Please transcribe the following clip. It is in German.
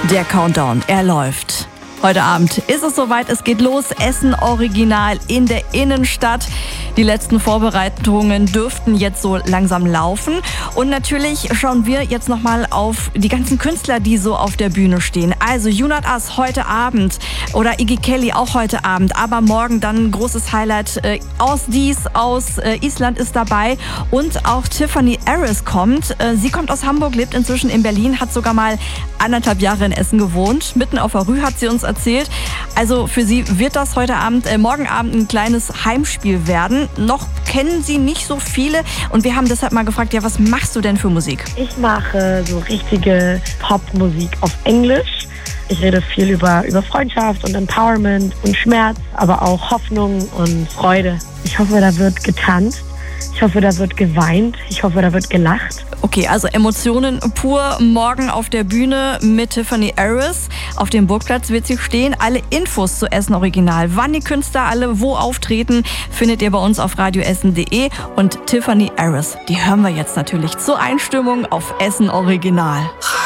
Der Countdown, er läuft. Heute Abend ist es soweit, es geht los. Essen Original in der Innenstadt. Die letzten Vorbereitungen dürften jetzt so langsam laufen. Und natürlich schauen wir jetzt nochmal auf die ganzen Künstler, die so auf der Bühne stehen. Also You Not Us heute Abend oder Iggy Kelly auch heute Abend. Aber morgen dann ein großes Highlight. Aus Island ist dabei. Und auch Tiffany Harris kommt. Sie kommt aus Hamburg, lebt inzwischen in Berlin, hat sogar mal 1,5 Jahre in Essen gewohnt. Mitten auf der Rue hat sie uns erzählt. Also für sie wird das morgen Abend ein kleines Heimspiel werden. Noch kennen sie nicht so viele und wir haben deshalb mal gefragt, ja, was machst du denn für Musik? Ich mache so richtige Popmusik auf Englisch. Ich rede viel über Freundschaft und Empowerment und Schmerz, aber auch Hoffnung und Freude. Ich hoffe, da wird getanzt. Ich hoffe, da wird geweint. Ich hoffe, da wird gelacht. Okay, also Emotionen pur morgen auf der Bühne mit Tiffany Harris. Auf dem Burgplatz wird sie stehen. Alle Infos zu Essen Original, wann die Künstler alle wo auftreten, findet ihr bei uns auf radioessen.de. Und Tiffany Harris, die hören wir jetzt natürlich zur Einstimmung auf Essen Original.